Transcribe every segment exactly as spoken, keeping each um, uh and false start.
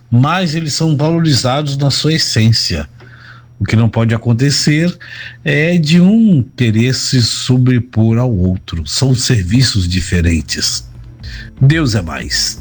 mais eles são valorizados na sua essência. O que não pode acontecer é de um querer se sobrepor ao outro. São serviços diferentes. Deus é mais.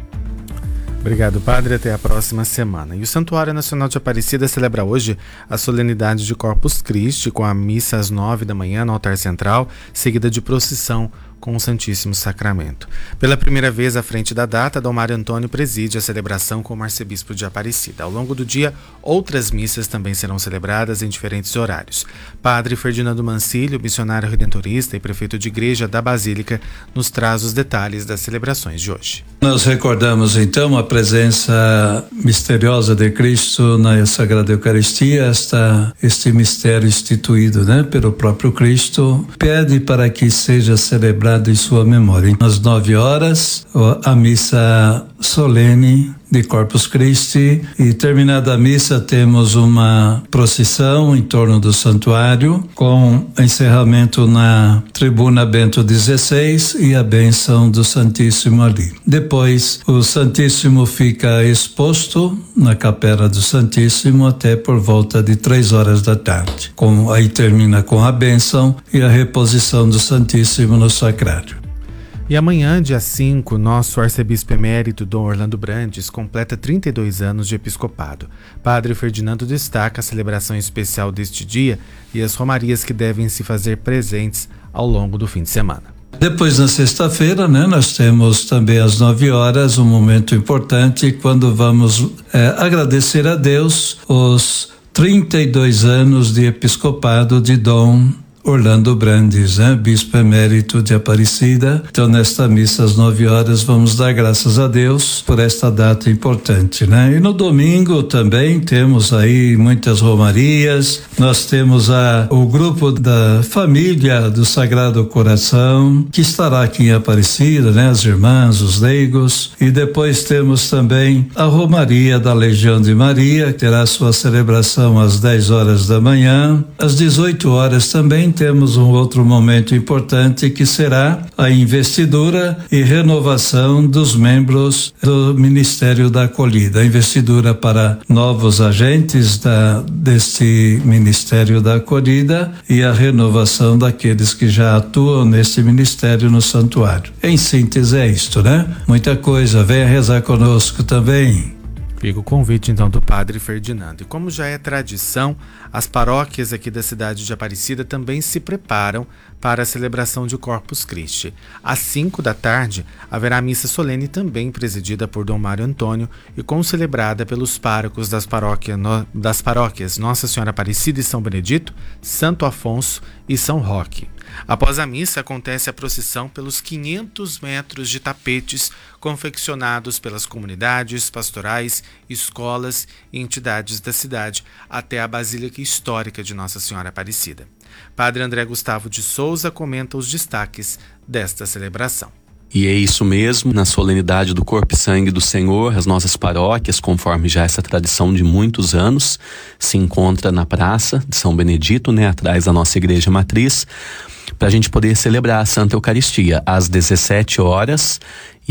Obrigado, padre. Até a próxima semana. E o Santuário Nacional de Aparecida celebra hoje a solenidade de Corpus Christi, com a missa às nove da manhã no altar central, seguida de procissão com o Santíssimo Sacramento. Pela primeira vez à frente da data, Dom Mário Antônio preside a celebração como arcebispo de Aparecida. Ao longo do dia, outras missas também serão celebradas em diferentes horários. Padre Ferdinando Mancilio, missionário redentorista e prefeito de igreja da Basílica, nos traz os detalhes das celebrações de hoje. Nós recordamos então a presença misteriosa de Cristo na Sagrada Eucaristia, esta, este mistério instituído, né, pelo próprio Cristo, pede para que seja celebrado em sua memória. Às nove horas, a missa solene de Corpus Christi, e terminada a missa temos uma procissão em torno do santuário, com encerramento na tribuna Bento dezesseis e a bênção do Santíssimo ali. Depois o Santíssimo fica exposto na capela do Santíssimo até por volta de três horas da tarde. Com, aí termina com a bênção e a reposição do Santíssimo no sacrário. E amanhã, dia cinco, nosso arcebispo emérito, Dom Orlando Brandes, completa trinta e dois anos de episcopado. Padre Ferdinando destaca a celebração especial deste dia e as romarias que devem se fazer presentes ao longo do fim de semana. Depois, na sexta-feira, né, nós temos também às nove horas um momento importante, quando vamos é, agradecer a Deus os trinta e dois anos de episcopado de Dom Orlando Brandes, né? Bispo emérito de Aparecida. Então, nesta missa às nove horas, vamos dar graças a Deus por esta data importante, né? E no domingo também temos aí muitas romarias. Nós temos a, o grupo da família do Sagrado Coração, que estará aqui em Aparecida, né? As irmãs, os leigos. E depois temos também a romaria da Legião de Maria, que terá sua celebração às dez horas da manhã. Às dezoito horas também temos um outro momento importante, que será a investidura e renovação dos membros do Ministério da Acolhida. A investidura para novos agentes da, deste Ministério da Acolhida e a renovação daqueles que já atuam neste ministério no santuário. Em síntese é isto, né? Muita coisa. Venha rezar conosco também. Fica o convite então do Padre Ferdinando. E como já é tradição, as paróquias aqui da cidade de Aparecida também se preparam para a celebração de Corpus Christi. Às cinco da tarde haverá missa solene também presidida por Dom Mário Antônio e concelebrada pelos párocos das, paróquia, no, das paróquias Nossa Senhora Aparecida e São Benedito, Santo Afonso e São Roque. Após a missa, acontece a procissão pelos quinhentos metros de tapetes confeccionados pelas comunidades, pastorais, escolas e entidades da cidade até a Basílica Histórica de Nossa Senhora Aparecida. Padre André Gustavo de Souza comenta os destaques desta celebração. E é isso mesmo, na solenidade do Corpo e Sangue do Senhor, as nossas paróquias, conforme já essa tradição de muitos anos, se encontra na Praça de São Benedito, né, atrás da nossa igreja matriz, para a gente poder celebrar a Santa Eucaristia às dezessete horas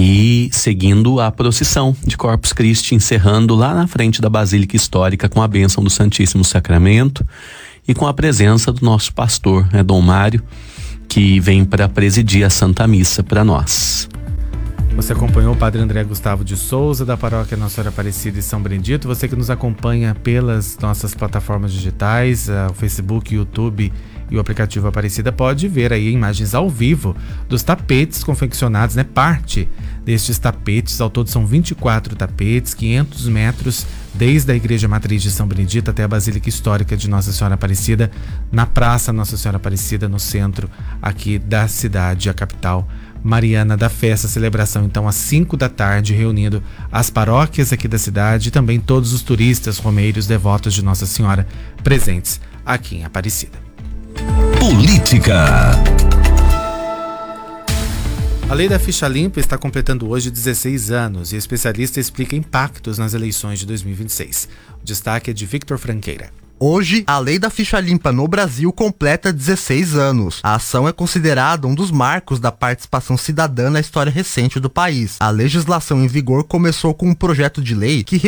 e seguindo a procissão de Corpus Christi, encerrando lá na frente da Basílica Histórica com a bênção do Santíssimo Sacramento e com a presença do nosso pastor, né, Dom Mário, que vem para presidir a Santa Missa para nós. Você acompanhou o Padre André Gustavo de Souza, da Paróquia Nossa Senhora Aparecida e São Benedito. Você que nos acompanha pelas nossas plataformas digitais, o Facebook, o YouTube e o aplicativo Aparecida, pode ver aí imagens ao vivo dos tapetes confeccionados, né? Parte destes tapetes, ao todo são vinte e quatro tapetes, quinhentos metros, desde a Igreja Matriz de São Benedito até a Basílica Histórica de Nossa Senhora Aparecida, na Praça Nossa Senhora Aparecida, no centro aqui da cidade, a capital mariana da festa. Celebração então às cinco da tarde, reunindo as paróquias aqui da cidade e também todos os turistas, romeiros, devotos de Nossa Senhora presentes aqui em Aparecida. Política. A Lei da Ficha Limpa está completando hoje dezesseis anos e a especialista explica impactos nas eleições de dois mil e vinte e seis. O destaque é de Victor Franqueira. Hoje, a Lei da Ficha Limpa no Brasil completa dezesseis anos. A ação é considerada um dos marcos da participação cidadã na história recente do país. A legislação em vigor começou com um projeto de lei que